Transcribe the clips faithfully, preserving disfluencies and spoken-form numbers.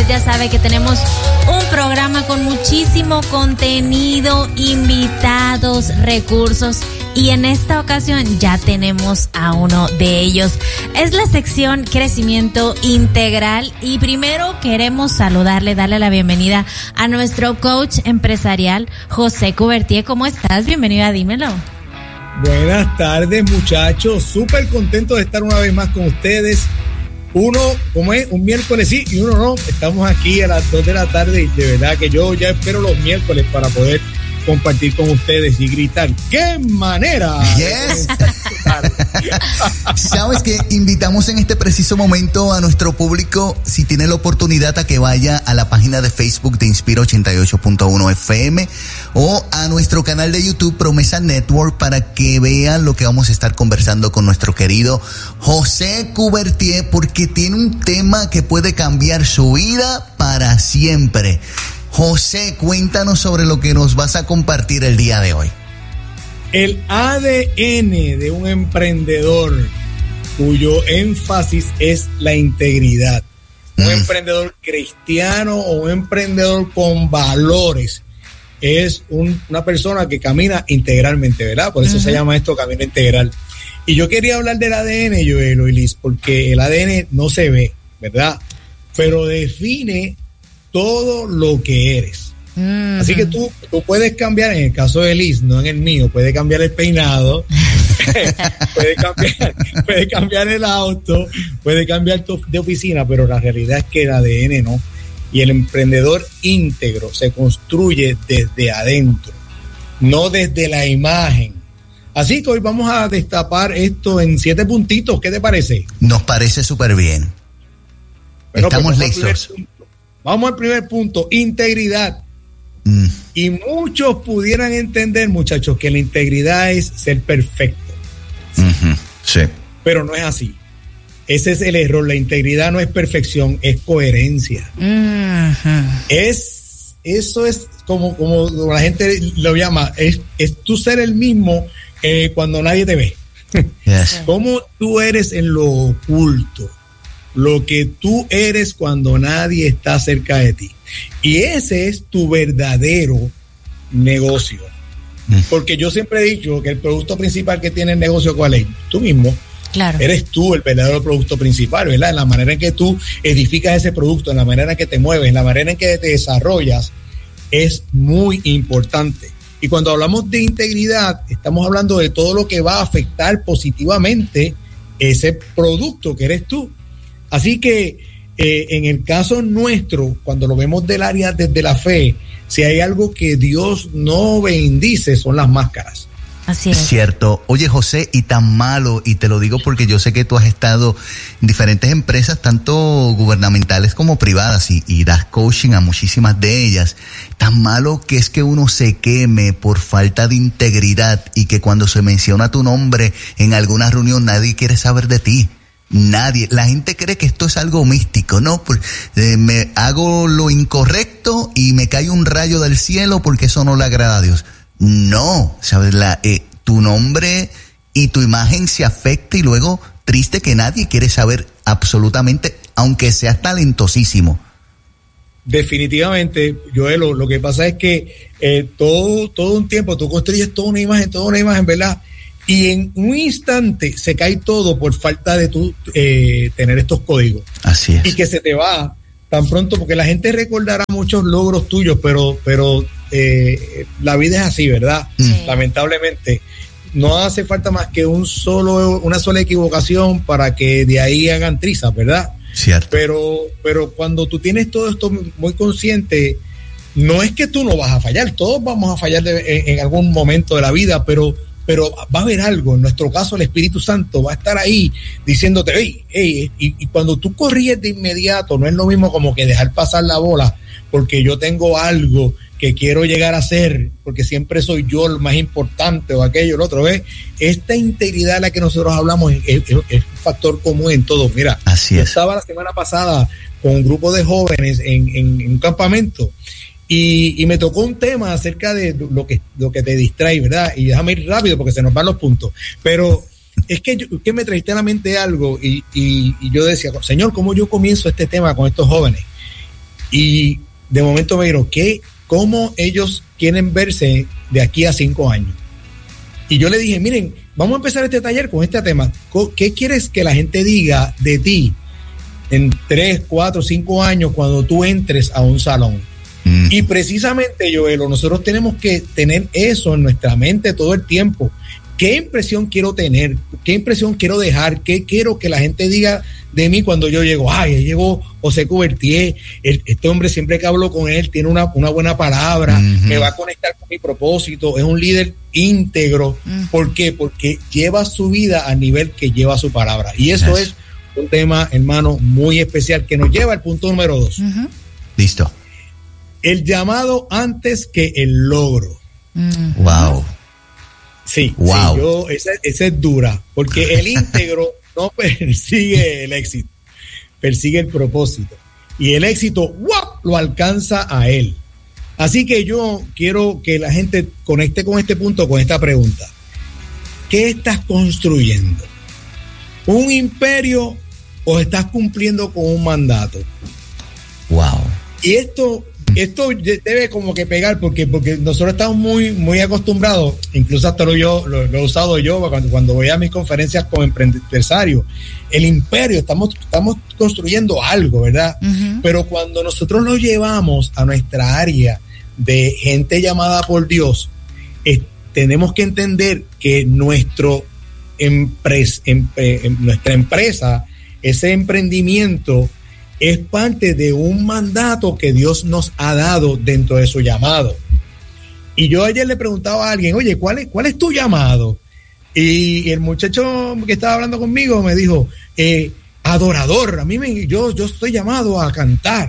usted ya sabe que tenemos un programa con muchísimo contenido, invitados, recursos. Y en esta ocasión ya tenemos a uno de ellos. Es la sección Crecimiento Integral. Y primero queremos saludarle, darle la bienvenida a nuestro coach empresarial, José Cubertier. ¿Cómo estás? Bienvenido a Dímelo. Buenas tardes, muchachos. Súper contento de estar una vez más con ustedes. Uno, como es, un miércoles sí y uno no. Estamos aquí a las dos de la tarde y de verdad que yo ya espero los miércoles para poder compartir con ustedes y gritar. ¡Qué manera! Yes. Sabes que invitamos en este preciso momento a nuestro público, si tiene la oportunidad, a que vaya a la página de Facebook de Inspira ochenta y ocho punto uno F M o a nuestro canal de YouTube Promesa Network para que vean lo que vamos a estar conversando con nuestro querido José Cubertier, porque tiene un tema que puede cambiar su vida para siempre. José, cuéntanos sobre lo que nos vas a compartir el día de hoy. El A D N de un emprendedor cuyo énfasis es la integridad. Mm. Un emprendedor cristiano o un emprendedor con valores es un, una persona que camina integralmente, ¿verdad? Por eso uh-huh. se llama esto camino integral. Y yo quería hablar del A D N, Joel y Liz, porque el A D N no se ve, ¿verdad? Pero define todo lo que eres. Mm-hmm. Así que tú, tú puedes cambiar, en el caso de Liz, no en el mío, puedes cambiar el peinado, puedes cambiar, puede cambiar el auto, puede cambiar tu, de oficina, pero la realidad es que el A D N no. Y el emprendedor íntegro se construye desde adentro, no desde la imagen. Así que hoy vamos a destapar esto en siete puntitos. ¿Qué te parece? Nos parece súper bien. Bueno, estamos pues listos. Vamos al primer punto, integridad. Mm. Y muchos pudieran entender, muchachos, que la integridad es ser perfecto. Uh-huh. Sí. Pero no es así. Ese es el error. La integridad no es perfección, es coherencia. Uh-huh. Es, eso es como, como la gente lo llama, es, es tú ser el mismo eh, cuando nadie te ve. Yes. Como tú eres en lo oculto. Lo que tú eres cuando nadie está cerca de ti. Y ese es tu verdadero negocio. Mm. Porque yo siempre he dicho que el producto principal que tiene el negocio, ¿cuál es? Tú mismo. Claro. Eres tú el verdadero producto principal, ¿verdad? En la manera en que tú edificas ese producto, en la manera en que te mueves, en la manera en que te desarrollas, es muy importante. Y cuando hablamos de integridad, estamos hablando de todo lo que va a afectar positivamente ese producto que eres tú. Así que eh, en el caso nuestro, cuando lo vemos del área desde la fe, si hay algo que Dios no bendice, son las máscaras. Así es. Cierto. Oye, José, y tan malo, y te lo digo porque yo sé que tú has estado en diferentes empresas, tanto gubernamentales como privadas, y, y das coaching a muchísimas de ellas. Tan malo que es que uno se queme por falta de integridad y que cuando se menciona tu nombre en alguna reunión nadie quiere saber de ti. Nadie, la gente cree que esto es algo místico, ¿no? Pues, eh, me hago lo incorrecto y me cae un rayo del cielo porque eso no le agrada a Dios. No, ¿sabes? La, eh, tu nombre y tu imagen se afecta y luego triste que nadie quiere saber absolutamente, aunque seas talentosísimo. Definitivamente, Joel, lo, lo que pasa es que eh, todo, todo un tiempo tú construyes toda una imagen, toda una imagen, ¿verdad? Y en un instante se cae todo por falta de tu eh, tener estos códigos. Así es. Y que se te va tan pronto, porque la gente recordará muchos logros tuyos, pero, pero eh, la vida es así, ¿verdad? Sí. Lamentablemente. No hace falta más que un solo, una sola equivocación para que de ahí hagan trizas, ¿verdad? Cierto. Pero, pero cuando tú tienes todo esto muy consciente, no es que tú no vas a fallar, todos vamos a fallar de, en, en algún momento de la vida, pero pero va a haber algo. En nuestro caso, el Espíritu Santo va a estar ahí diciéndote, hey, hey, y, y cuando tú corríes de inmediato, no es lo mismo como que dejar pasar la bola, porque yo tengo algo que quiero llegar a ser, porque siempre soy yo el más importante o aquello, el otro, ¿ves? Esta integridad de la que nosotros hablamos es, es, es un factor común en todo. Mira, así es. Yo estaba la semana pasada con un grupo de jóvenes en, en, en un campamento, Y, y me tocó un tema acerca de lo que, lo que te distrae, ¿verdad? Y déjame ir rápido porque se nos van los puntos. Pero es que, yo, que me trajiste a la mente algo y, y, y yo decía, Señor, ¿cómo yo comienzo este tema con estos jóvenes? Y de momento me dijeron, ¿qué? ¿Cómo ellos quieren verse de aquí a cinco años? Y yo le dije, miren, vamos a empezar este taller con este tema. ¿Qué quieres que la gente diga de ti en tres, cuatro, cinco años cuando tú entres a un salón? Mm. Y precisamente, Joelo, nosotros tenemos que tener eso en nuestra mente todo el tiempo. ¿Qué impresión quiero tener? ¿Qué impresión quiero dejar? ¿Qué quiero que la gente diga de mí cuando yo llego? Ay, ahí llegó José Cubertier, el, este hombre siempre que hablo con él tiene una, una buena palabra, uh-huh. me va a conectar con mi propósito, es un líder íntegro. Uh-huh. ¿Por qué? Porque lleva su vida al nivel que lleva su palabra. Y eso yes. es un tema, hermano, muy especial que nos lleva al punto número dos. Uh-huh. Listo. El llamado antes que el logro. Uh-huh. Wow. Sí, wow. sí, yo, esa, esa es dura, porque el íntegro no persigue el éxito, persigue el propósito. Y el éxito, ¡wow!, lo alcanza a él. Así que yo quiero que la gente conecte con este punto, con esta pregunta. ¿Qué estás construyendo? ¿Un imperio o estás cumpliendo con un mandato? Wow. Y esto... Esto debe como que pegar porque, porque nosotros estamos muy, muy acostumbrados, incluso hasta lo, yo, lo, lo he usado yo cuando, cuando voy a mis conferencias con empresarios. El imperio, estamos, estamos construyendo algo, ¿verdad? Uh-huh. Pero cuando nosotros lo llevamos a nuestra área de gente llamada por Dios, eh, tenemos que entender que nuestro empres, em, eh, nuestra empresa, ese emprendimiento, es parte de un mandato que Dios nos ha dado dentro de su llamado. Y yo ayer le preguntaba a alguien, oye, ¿cuál es, cuál es tu llamado? Y el muchacho que estaba hablando conmigo me dijo, eh, adorador, a mí me, yo, yo estoy llamado a cantar.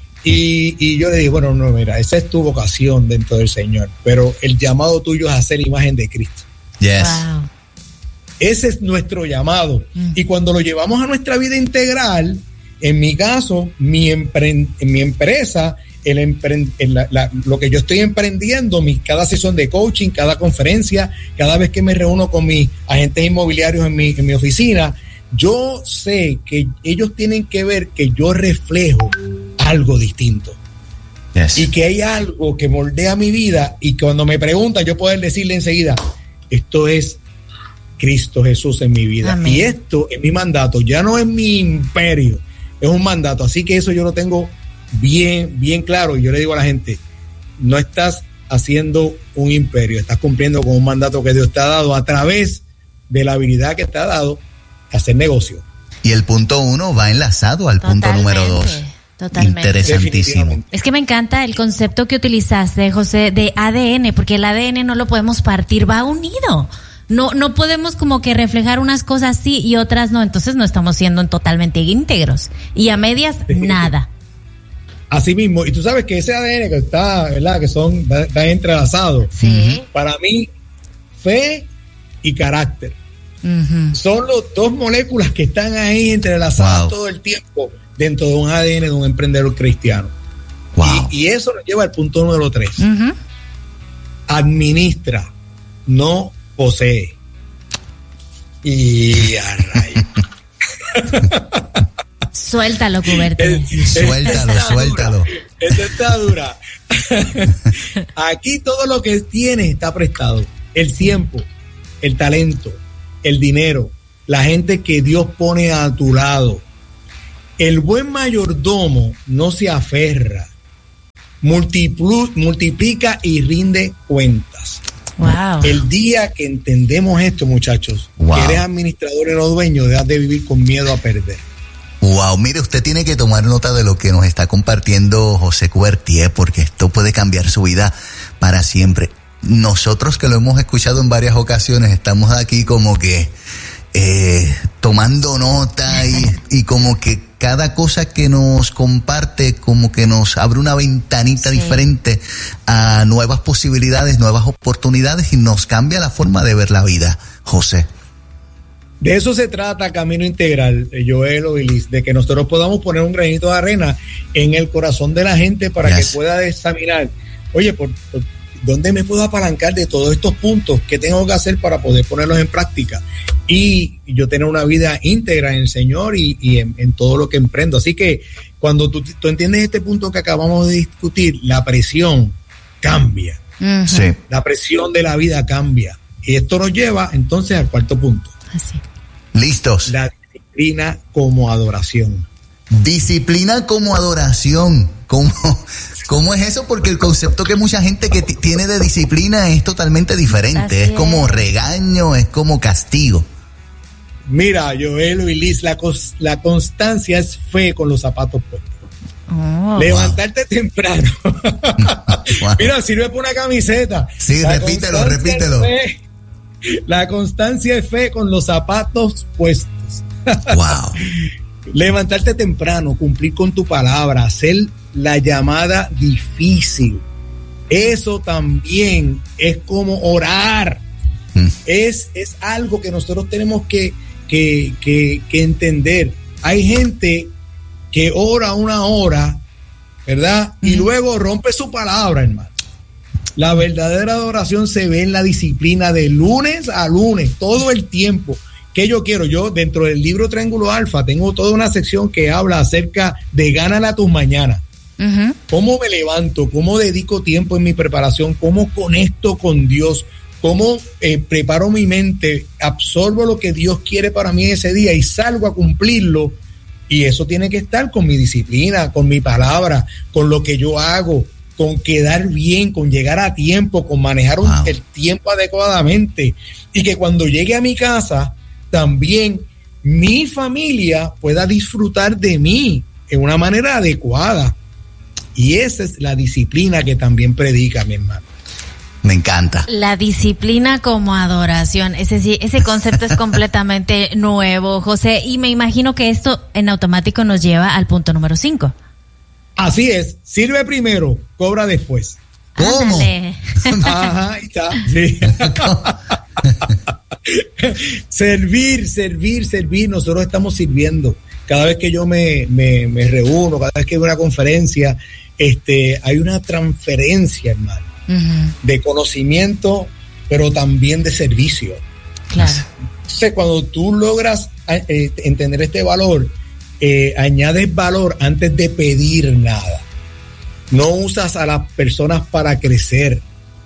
Y, y yo le dije, bueno, no, mira, esa es tu vocación dentro del Señor, pero el llamado tuyo es hacer imagen de Cristo. Yes. Wow. Ese es nuestro llamado. Mm. Y cuando lo llevamos a nuestra vida integral, en mi caso, mi, empre- mi empresa, el empre- el, la, la, lo que yo estoy emprendiendo, mi, cada sesión de coaching, cada conferencia, cada vez que me reúno con mis agentes inmobiliarios en mi, en mi oficina, yo sé que ellos tienen que ver que yo reflejo algo distinto. Yes. Y que hay algo que moldea mi vida y que cuando me preguntan yo poder decirle enseguida, esto es Cristo Jesús en mi vida. Amén. Y esto es mi mandato, ya no es mi imperio. Es un mandato, así que eso yo lo tengo bien, bien claro. Y yo le digo a la gente, no estás haciendo un imperio, estás cumpliendo con un mandato que Dios te ha dado a través de la habilidad que te ha dado de hacer negocio. Y el punto uno va enlazado al Totalmente. punto número dos. Totalmente. Interesantísimo. Es que me encanta el concepto que utilizaste, José, de A D N, porque el A D N no lo podemos partir, va unido. No, no podemos como que reflejar unas cosas sí y otras no, entonces no estamos siendo totalmente íntegros. Y a medias, nada. Así mismo, y tú sabes que ese A D N que está, ¿verdad? Que son, están entrelazados. Sí. Para mí, fe y carácter. Uh-huh. Son las dos moléculas que están ahí entrelazadas wow. todo el tiempo dentro de un A D N de un emprendedor cristiano. Wow. Y, y eso nos lleva al punto número tres. Uh-huh. Administra, no posee. Y a rayo. Suéltalo, Cubertier. Suéltalo, suéltalo. Esto está dura. Aquí todo lo que tienes está prestado. El tiempo, el talento, el dinero, la gente que Dios pone a tu lado. El buen mayordomo no se aferra, multiplu- multiplica y rinde cuentas. Wow. El día que entendemos esto, muchachos, wow. que eres administrador y no dueño, dejas de vivir con miedo a perder. Wow, mire, usted tiene que tomar nota de lo que nos está compartiendo José Cubertier, porque esto puede cambiar su vida para siempre. Nosotros que lo hemos escuchado en varias ocasiones, estamos aquí como que eh, tomando nota y, y como que cada cosa que nos comparte como que nos abre una ventanita sí. diferente a nuevas posibilidades, nuevas oportunidades y nos cambia la forma de ver la vida, José. De eso se trata Camino Integral, Joel o Liz, de que nosotros podamos poner un granito de arena en el corazón de la gente para yes. que pueda examinar, oye, por, por, ¿dónde me puedo apalancar de todos estos puntos? ¿Qué tengo que hacer para poder ponerlos en práctica? Y yo tener una vida íntegra en el Señor y, y en, en todo lo que emprendo. Así que cuando tú, tú entiendes este punto que acabamos de discutir, la presión cambia. Uh-huh. Sí. La presión de la vida cambia. Y esto nos lleva entonces al cuarto punto. Así. Listos. La disciplina como adoración. Disciplina como adoración. ¿Cómo, ¿Cómo es eso? Porque el concepto que mucha gente que t- tiene de disciplina es totalmente diferente. Así es como es. regaño, es como castigo. Mira, Joel y Liz, la, cos- la constancia es fe con los zapatos puestos. Oh. Levantarte temprano. Wow. Mira, sirve para una camiseta. Sí, La repítelo, constancia repítelo. es fe. La constancia es fe con los zapatos puestos. Wow. Levantarte temprano, cumplir con tu palabra, hacer la llamada difícil. Eso también es como orar. Mm. Es, es algo que nosotros tenemos que, que, que, que entender. Hay gente que ora una hora, ¿verdad? Y luego rompe su palabra, hermano. La verdadera adoración se ve en la disciplina de lunes a lunes, todo el tiempo. ¿Qué yo quiero? Yo, dentro del libro Triángulo Alfa, tengo toda una sección que habla acerca de gánala a tus mañanas. Uh-huh. ¿Cómo me levanto? ¿Cómo dedico tiempo en mi preparación? ¿Cómo conecto con Dios? ¿Cómo eh, preparo mi mente? Absorbo lo que Dios quiere para mí ese día y salgo a cumplirlo. Y eso tiene que estar con mi disciplina, con mi palabra, con lo que yo hago, con quedar bien, con llegar a tiempo, con manejar un, Wow. el tiempo adecuadamente. Y que cuando llegue a mi casa, también mi familia pueda disfrutar de mí en una manera adecuada. Y esa es la disciplina que también predica, mi hermano. Me encanta. La disciplina como adoración, ese sí, ese concepto es completamente nuevo, José, y me imagino que esto en automático nos lleva al punto número cinco. Así es, sirve primero, cobra después. ¿Cómo? Ándale. Ajá, ahí está. Sí. Servir, servir, servir. Nosotros estamos sirviendo. Cada vez que yo me, me, me reúno, cada vez que hay una conferencia, este, hay una transferencia, hermano, Uh-huh. de conocimiento, pero también de servicio. Claro. Entonces, cuando tú logras eh, entender este valor, eh, añades valor antes de pedir nada. No usas a las personas para crecer.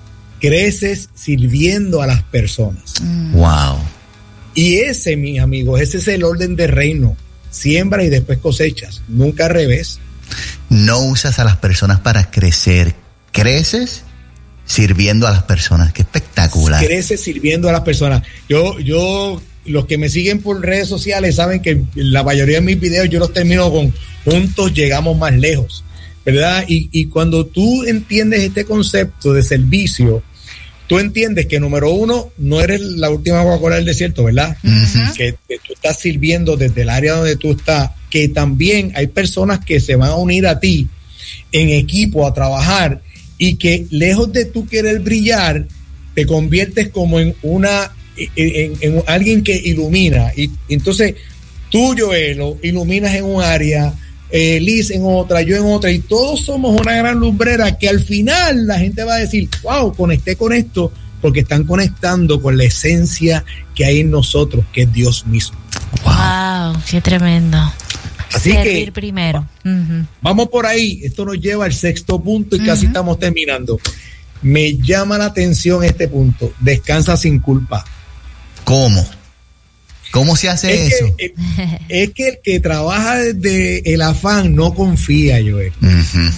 Creces sirviendo a las personas. Wow. Y ese, mis amigos, ese es el orden de reino. Siembra y después cosechas. Nunca al revés. No usas a las personas para crecer. Creces sirviendo a las personas. Qué espectacular. Creces sirviendo a las personas. Yo, yo, los que me siguen por redes sociales saben que la mayoría de mis videos yo los termino con juntos llegamos más lejos, ¿verdad? Y, y cuando tú entiendes este concepto de servicio, tú entiendes que número uno, no eres la última Coca-Cola del desierto, ¿verdad? Uh-huh. Que, que tú estás sirviendo desde el área donde tú estás, que también hay personas que se van a unir a ti en equipo a trabajar y que lejos de tú querer brillar, te conviertes como en una, en, en, en alguien que ilumina. Y, y entonces tú, Joelo, iluminas en un área, eh, Liz en otra, yo en otra, y todos somos una gran lumbrera que al final la gente va a decir, wow, conecté con esto, porque están conectando con la esencia que hay en nosotros, que es Dios mismo. Wow, qué tremendo. Así Servir que primero. Uh-huh. vamos por ahí. Esto nos lleva al sexto punto y casi Uh-huh. estamos terminando. Me llama la atención este punto. Descansa sin culpa. ¿Cómo? ¿Cómo se hace Es eso? que, es, es que el que trabaja desde el afán no confía, Joel. Uh-huh.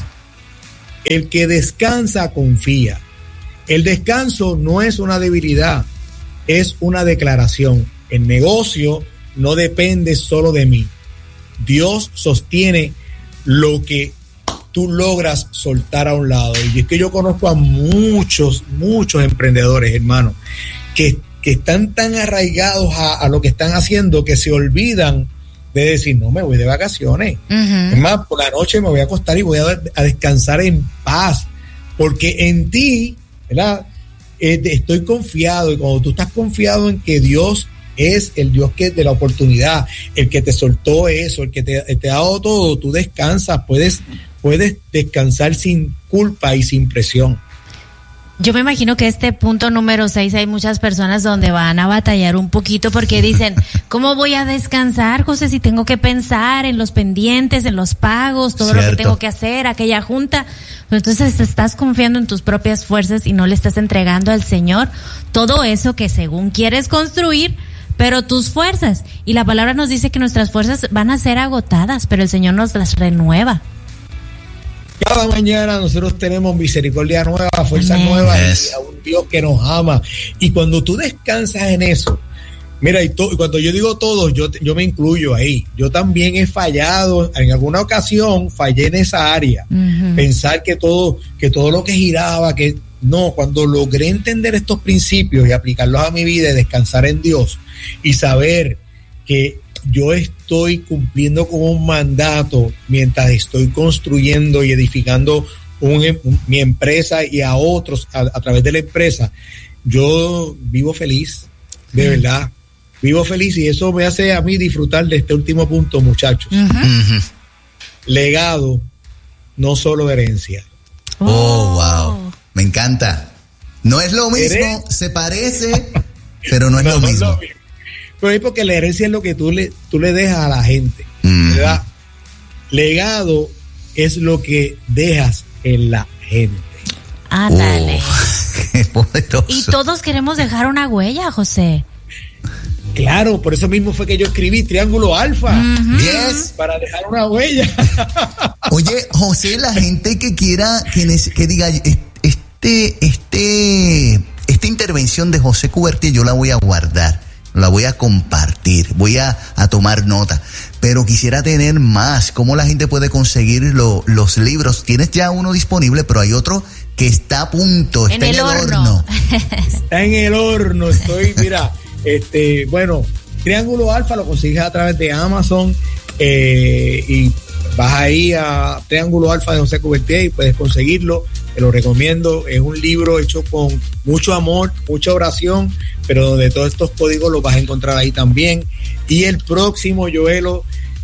El que descansa confía. El descanso no es una debilidad, es una declaración. El negocio no depende solo de mí. Dios sostiene lo que tú logras soltar a un lado. Y es que yo conozco a muchos, muchos emprendedores, hermano, que, que están tan arraigados a, a lo que están haciendo que se olvidan de decir, no, me voy de vacaciones. Uh-huh. Es más, por la noche me voy a acostar y voy a, a descansar en paz. Porque en ti, ¿verdad? Eh, estoy confiado. Y cuando tú estás confiado en que Dios es el Dios que de la oportunidad, el que te soltó eso, el que te, te ha dado todo, tú descansas, puedes, puedes descansar sin culpa y sin presión. Yo me imagino que este punto número seis hay muchas personas donde van a batallar un poquito porque dicen, ¿cómo voy a descansar, José, si tengo que pensar en los pendientes, en los pagos, todo Cierto. Lo que tengo que hacer, aquella junta? Pues entonces estás confiando en tus propias fuerzas y no le estás entregando al Señor todo eso que según quieres construir, pero tus fuerzas. Y la palabra nos dice que nuestras fuerzas van a ser agotadas, pero el Señor nos las renueva. Cada mañana nosotros tenemos misericordia nueva, fuerza Amén. nueva Yes. y a un Dios que nos ama. Y cuando tú descansas en eso, mira, y, to, y cuando yo digo todos, yo, yo me incluyo ahí. Yo también he fallado, en alguna ocasión fallé en esa área. Uh-huh. Pensar que todo, que todo lo que giraba, que no, cuando logré entender estos principios y aplicarlos a mi vida y descansar en Dios y saber que yo estoy cumpliendo con un mandato mientras estoy construyendo y edificando un, un, mi empresa y a otros a, a través de la empresa, yo vivo feliz, de mm. verdad, vivo feliz y eso me hace a mí disfrutar de este último punto, muchachos. Uh-huh. Legado, no solo herencia. Oh, oh, wow, me encanta. No es lo mismo, Heren- se parece, pero no es no, lo no mismo. Es lo mismo. Pero es porque la herencia es lo que tú le, tú le dejas a la gente, ¿verdad? Mm. Legado es lo que dejas en la gente. Ah, dale. Oh, qué poderoso. Y todos queremos dejar una huella, José. Claro, por eso mismo fue que yo escribí Triángulo Alfa. Uh-huh. Yes, para dejar una huella. Oye, José, la gente que quiera, que, que diga, este, este, esta intervención de José Cubertier yo la voy a guardar. La voy a compartir, voy a, a tomar nota, pero quisiera tener más. ¿Cómo la gente puede conseguir lo, los libros? Tienes ya uno disponible, pero hay otro que está a punto, está en, en el horno. horno. Está en el horno, estoy, mira, este, bueno, Triángulo Alfa lo consigues a través de Amazon eh, y vas ahí a Triángulo Alfa de José Cubertier y puedes conseguirlo. Te lo recomiendo, es un libro hecho con mucho amor, mucha oración, pero donde todos estos códigos los vas a encontrar ahí también. Y el próximo, Joelo,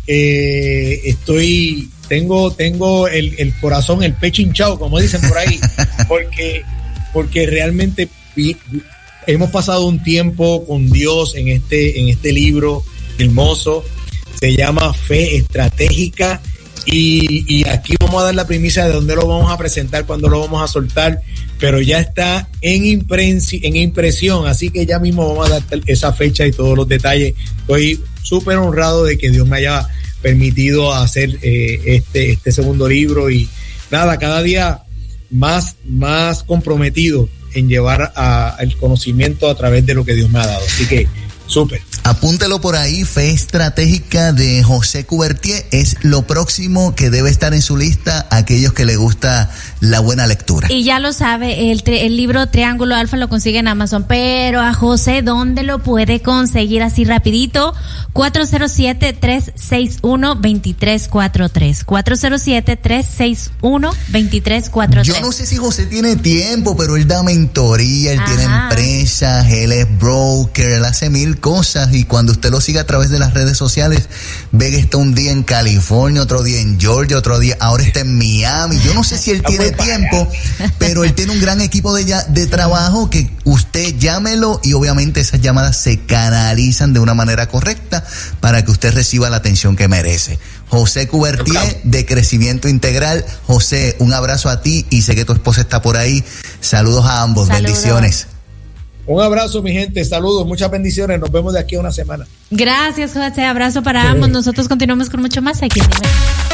eh, estoy, tengo, tengo el, el corazón, el pecho hinchado, como dicen por ahí, porque, porque realmente vi, hemos pasado un tiempo con Dios en este, en este libro hermoso, se llama Fe Estratégica. Y, y aquí vamos a dar la primicia de dónde lo vamos a presentar, cuándo lo vamos a soltar, pero ya está en, imprensi, en impresión, así que ya mismo vamos a dar esa fecha y todos los detalles. Estoy súper honrado de que Dios me haya permitido hacer eh, este, este segundo libro y nada, cada día más, más comprometido en llevar a, el conocimiento a través de lo que Dios me ha dado, así que súper. Apúntelo por ahí, Fe Estratégica de José Cubertier es lo próximo que debe estar en su lista a aquellos que les gusta la buena lectura. Y ya lo sabe, el, el libro Triángulo Alfa lo consigue en Amazon, pero a José, ¿dónde lo puede conseguir así rapidito? cuatro cero siete, tres seis uno, dos tres cuatro tres cuatro cero siete, tres seis uno, dos tres cuatro tres. Yo no sé si José tiene tiempo, pero él da mentoría, él Ajá. tiene empresas, él es broker, él hace mil cosas. Y cuando usted lo siga a través de las redes sociales, ve que está un día en California, otro día en Georgia, otro día, ahora está en Miami. Yo no sé si él tiene tiempo, pero él tiene un gran equipo de, de trabajo que usted llámelo y obviamente esas llamadas se canalizan de una manera correcta para que usted reciba la atención que merece. José Cubertier de Crecimiento Integral. José, un abrazo a ti y sé que tu esposa está por ahí. Saludos a ambos, Saludos. Bendiciones. Un abrazo, mi gente, saludos, muchas bendiciones, nos vemos de aquí a una semana. Gracias, José, abrazo para ambos. Nosotros continuamos con mucho más aquí.